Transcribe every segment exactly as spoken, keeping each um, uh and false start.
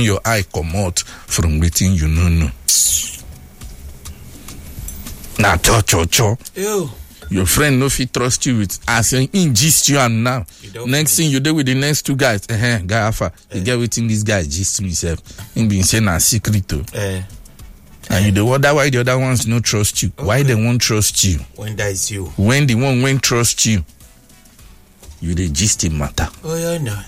your eye come out from waiting you no know. Now cho cho cho. Ew. Your friend no fit trust you with as in gist you and now. Next thing you do with the next two guys, eh, uh-huh, guy alpha, you get waiting this guy gist himself. He been saying a secret too. Eh. And you the wonder why the other ones no trust you. Okay. Why they won't trust you? When that is you. When the one won't trust you, you the gist him matter. Oh yeah, no.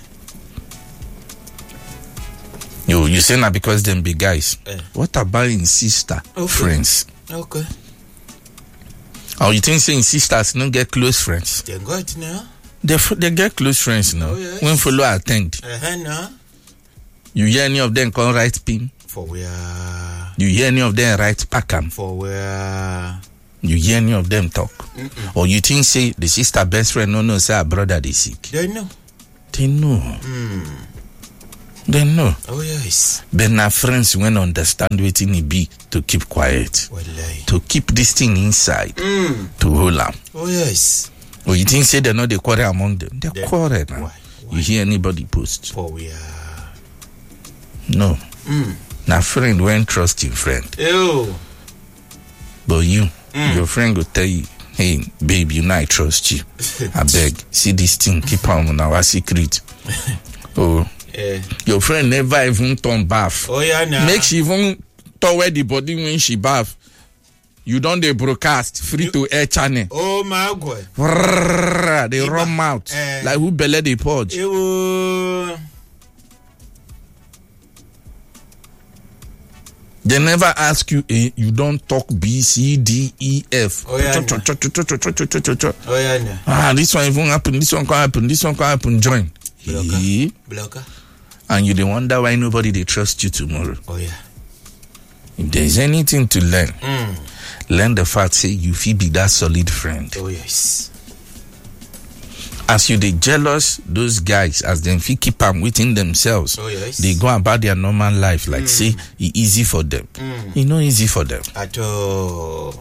You you say that because them big guys. Eh. What about in sister Okay. friends? Okay. Or you think saying sisters don't get close friends? They got now. They they get close friends now. Oh, yes. When follow attend, Uh-huh, no. you hear any of them call right pin? For where? You hear any of them right packam? For where? You hear any of them talk? Mm-mm. Or you think say the sister best friend no no say her brother they sick? They know. They know. Mm. They know. Oh yes. But now friends when understand waiting it be to keep quiet. Wallahi. To keep this thing inside. Mm. To hold them. Oh yes. Or you think say they know they quarrel among them? They They- quarrel now. Why? Why? You hear anybody post? For where? No. Mm. Now friend when trust your friend. Ew. But you, Mm. your friend will tell you, hey, babe, you know I trust you. I beg, see this thing, keep on our secret. Oh, Eh. your friend never even turn bath. Oh yeah, nah. Make she even toward the body when she bath. You don't they broadcast free You- to air channel. Oh my God. Vrrrr, they Iba. run out Eh. like who belly the purge. Ew. They never ask you, eh, you don't talk B, C, D, E, F. Oh, yeah, Cho- cho- cho- cho- cho- cho- cho- cho- cho- cho. Oh yeah, nah. Ah, this one even happen, this one can happen, this one can happen, join. Blocker. Eh? Blocker. And you don't wonder why nobody they trust you tomorrow. Oh yeah. If there's anything to learn, Mm. learn the fact say you feel be that solid friend. Oh yes. As you they jealous those guys, as them feel keep them within themselves, Oh yes. they go about their normal life like say it easy for them. Mm. It not easy for them. At all.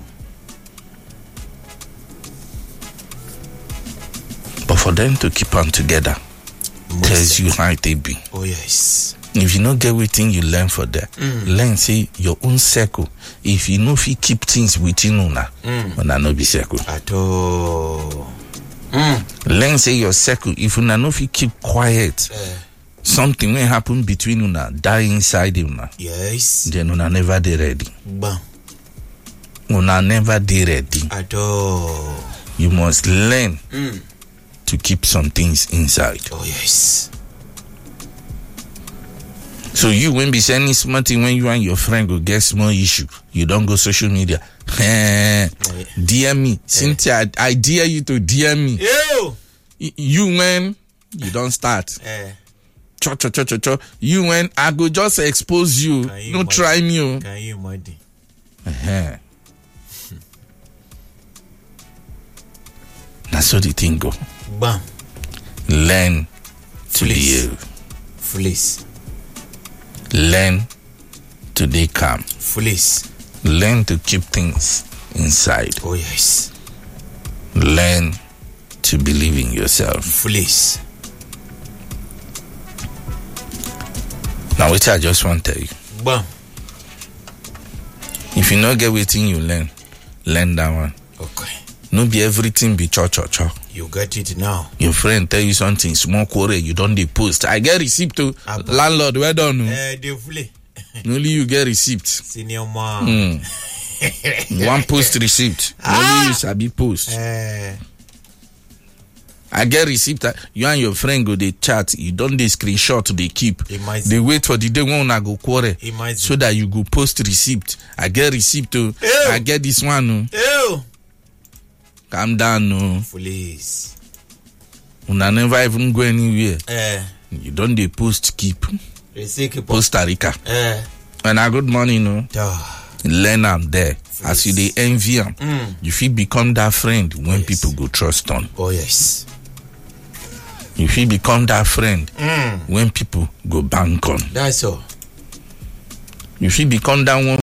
But for them to keep on together tells you how they be. Oh yes. If you not get everything you learn for there, Mm. learn say your own circle. If you know if you keep things within una, Mm. una no be circle. At all. Mm. Learn say your circle. If una no if you keep quiet, Eh. something will happen between una, die inside una. Yes. Then una never dey ready. Bam. Una never dey ready. At all. You must learn Mm. to keep some things inside. Oh yes. So you when be saying smarty when you and your friend go get small issue, you don't go social media. D M me. Cynthia, I, I dare you to D M me. Ew. Y- You when you don't start. Eh. Cho, cho, cho, cho, cho. You when I go just expose you. Can you No imagine? try me. Oh. Can you imagine? Uh-huh. That's how the thing go. Bam. Learn to Fleece. live. Fleece. Learn to be calm. Fleece. Learn to keep things inside. Oh yes. Learn to believe in yourself. Fleece. Now, which I just want to tell you. Bam. If you not get waiting, you learn. Learn that one. Okay. No be everything be cho cho cho. You got it now. Your friend tell you something, small quarrel, you don't dey post. I get receipt to Abba. landlord, well done. No? Eh, the flee. Only you get receipt. Senior man. Mm. One post receipt. Only you sabi post. Eh. I get receipt. uh, You and your friend go they chat. You don't they screenshot. They keep. Imagine. They wait for the day when I go quarrel. Imagine. So that you go post receipt. I get receipt to. Ew. I get this one. No. Ew. Calm down. No. Fleece. Una never even go anywhere. Eh. You don't they post keep. Resiki po. Costa Rica. Eh. And I good morning. No. Duh. Learn am there. As you they envy am. Mm. You feel become that friend when Yes. people go trust on. Oh yes. You feel become that friend Mm. when people go bank on. That's all. You feel become that one